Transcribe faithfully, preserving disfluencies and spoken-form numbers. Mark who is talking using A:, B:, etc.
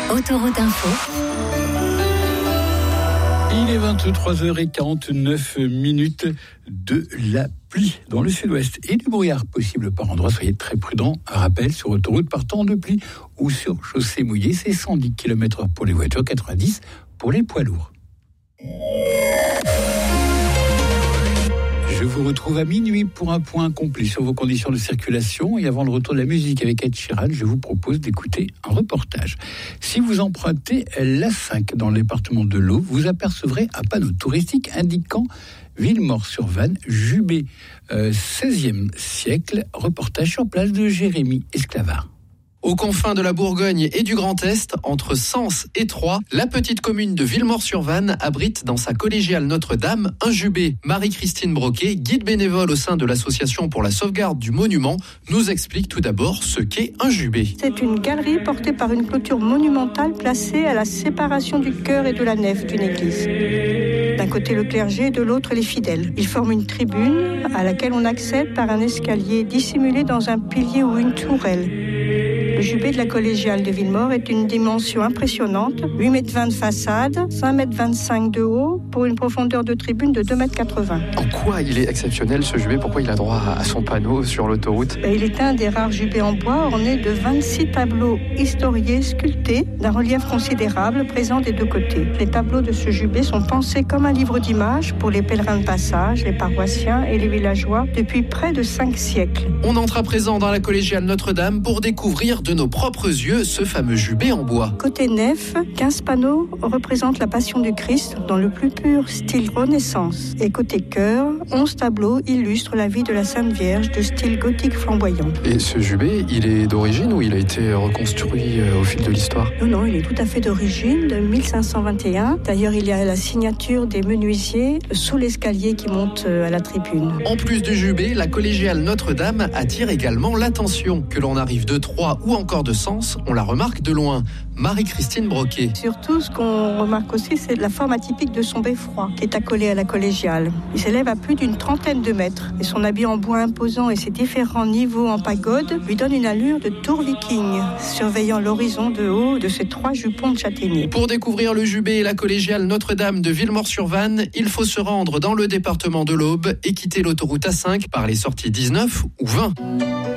A: Autoroute Info.
B: Il est vingt-trois heures quarante-neuf minutes de la pluie dans le sud-ouest et du brouillard possible par endroits. Soyez très prudents. Un rappel, sur autoroute partant de pluie ou sur chaussée mouillée, c'est cent dix kilomètres heure pour les voitures, quatre-vingt-dix pour les poids lourds. Je vous retrouve à minuit pour un point complet sur vos conditions de circulation. Et avant le retour de la musique avec Ed Sheeran, je vous propose d'écouter un reportage. Si vous empruntez l'A cinq dans le département de l'Aube, vous apercevrez un panneau touristique indiquant Villemort-sur-Vanne, Jubé, euh, seizième siècle. Reportage sur place de Jérémy Esclavard.
C: Aux confins de la Bourgogne et du Grand Est, entre Sens et Troyes, la petite commune de Villemort-sur-Vanne abrite dans sa collégiale Notre-Dame un jubé. Marie-Christine Broquet, guide bénévole au sein de l'Association pour la sauvegarde du monument, nous explique tout d'abord ce qu'est un jubé.
D: C'est une galerie portée par une clôture monumentale placée à la séparation du chœur et de la nef d'une église. D'un côté le clergé, de l'autre les fidèles. Ils forment une tribune à laquelle on accède par un escalier dissimulé dans un pilier ou une tourelle. Le jubé de la collégiale de Villemort est une dimension impressionnante, huit mètres vingt de façade, cinq mètres vingt-cinq de haut, pour une profondeur de tribune de deux mètres quatre-vingts.
C: En quoi il est exceptionnel ce jubé ? Pourquoi il a droit à son panneau sur l'autoroute ?
D: Il est un des rares jubés en bois ornés de vingt-six tableaux historiés sculptés d'un relief considérable présent des deux côtés. Les tableaux de ce jubé sont pensés comme un livre d'images pour les pèlerins de passage, les paroissiens et les villageois depuis près de cinq siècles.
C: On entre à présent dans la collégiale Notre-Dame pour découvrir de nos propres yeux ce fameux jubé en bois.
D: Côté nef, quinze panneaux représentent la Passion du Christ dans le plus pur style Renaissance. Et côté chœur, onze tableaux illustrent la vie de la Sainte Vierge de style gothique flamboyant.
C: Et ce jubé, il est d'origine ou il a été reconstruit au fil de l'histoire ?
D: Non, non, il est tout à fait d'origine, de mille cinq cent vingt et un. D'ailleurs, il y a la signature des menuisiers sous l'escalier qui monte à la tribune.
C: En plus du jubé, la collégiale Notre-Dame attire également l'attention. Que l'on arrive de Troyes ou encore de Sens, on la remarque de loin. Marie-Christine Broquet.
D: Surtout, ce qu'on remarque aussi, c'est la forme atypique de son beffroi, qui est accolé à la collégiale. Il s'élève à plus d'une trentaine de mètres. Et son habit en bois imposant et ses différents niveaux en pagode lui donnent une allure de tour viking, surveillant l'horizon de haut de ses trois jupons de châtaignier.
C: Pour découvrir le jubé et la collégiale Notre-Dame de Villemort-sur-Vanne, il faut se rendre dans le département de l'Aube et quitter l'autoroute A cinq par les sorties dix-neuf ou vingt.